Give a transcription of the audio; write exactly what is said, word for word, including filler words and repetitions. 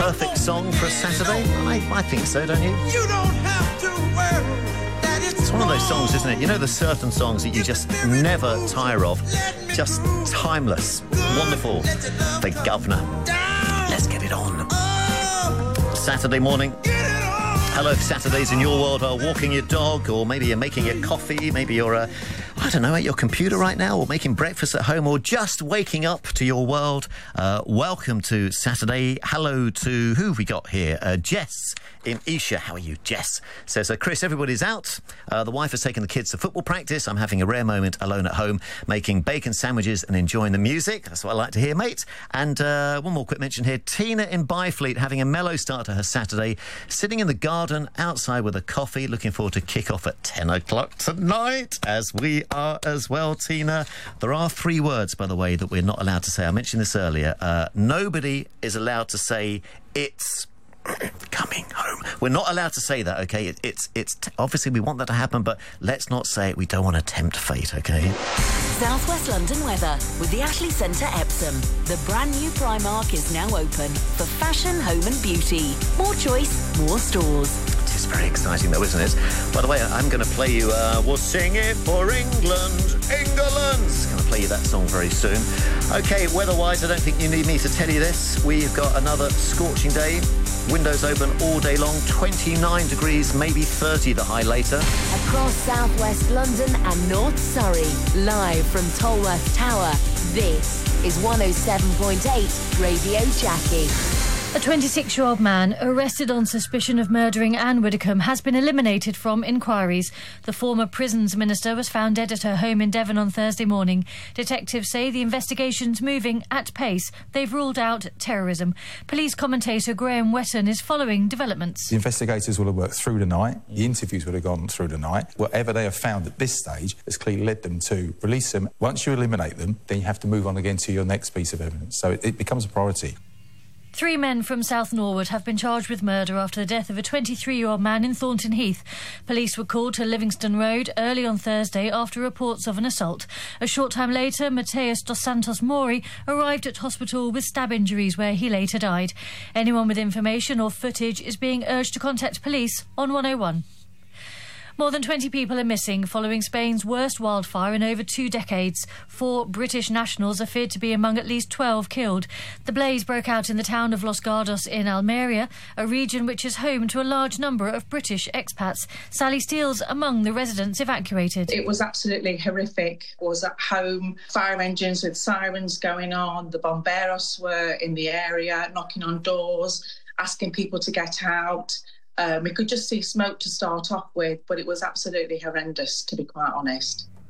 perfect song for a Saturday? I, I think so, don't you? You don't have to worry that it's It's one of those songs, isn't it? You know, there's certain songs that you just never tire of. Just timeless. Wonderful. The Governor. Let's get it on. Saturday morning. Hello, Saturdays in your world are walking your dog, or maybe you're making your coffee, maybe you're, uh, I don't know, at your computer right now, or making breakfast at home, or just waking up to your world. Uh, welcome to Saturday. Hello to who have we got here? Uh, Jess in Esher. How are you, Jess? Says, uh, Chris, everybody's out. Uh, the wife has taken the kids to football practice. I'm having a rare moment alone at home, making bacon sandwiches and enjoying the music. That's what I like to hear, mate. And uh, one more quick mention here. Tina in Byfleet having a mellow start to her Saturday, sitting in the garden outside with a coffee, looking forward to kick off at ten o'clock tonight, as we are as well, Tina. There are three words, by the way, that we're not allowed to say. I mentioned this earlier. Uh, nobody is allowed to say it's coming home. We're not allowed to say that, okay? It, it's it's t- obviously we want that to happen, but let's not say it. We don't want to tempt fate, okay? South West London weather with the Ashley Centre Epsom. The brand new Primark is now open for fashion, home and beauty. More choice, more stores. It is very exciting though, isn't it? By the way, I'm going to play you uh, We'll Sing It for England, England. Going to play you that song very soon. Okay, weather-wise, I don't think you need me to tell you this. We've got another scorching day. Windows open all day long, twenty-nine degrees, maybe thirty the high later. Across South West London and North Surrey, live from Tolworth Tower, this is one oh seven point eight Radio Jackie. A twenty-six-year-old man arrested on suspicion of murdering Anne Widdecombe has been eliminated from inquiries. The former prisons minister was found dead at her home in Devon on Thursday morning. Detectives say the investigation's moving at pace. They've ruled out terrorism. Police commentator Graham Wetton is following developments. The investigators will have worked through the night. The interviews would have gone through the night. Whatever they have found at this stage has clearly led them to release them. Once you eliminate them, then you have to move on again to your next piece of evidence. So it, it becomes a priority. Three men from South Norwood have been charged with murder after the death of a twenty-three-year-old man in Thornton Heath. Police were called to Livingston Road early on Thursday after reports of an assault. A short time later, Mateus dos Santos Mori arrived at hospital with stab injuries where he later died. Anyone with information or footage is being urged to contact police on one oh one. More than twenty people are missing following Spain's worst wildfire in over two decades. Four British nationals are feared to be among at least twelve killed. The blaze broke out in the town of Los Gardos in Almeria, a region which is home to a large number of British expats. Sally Steele's among the residents evacuated. It was absolutely horrific. I was at home, fire engines with sirens going on. The bomberos were in the area, knocking on doors, asking people to get out. Um, we could just see smoke to start off with, but it was absolutely horrendous, to be quite honest.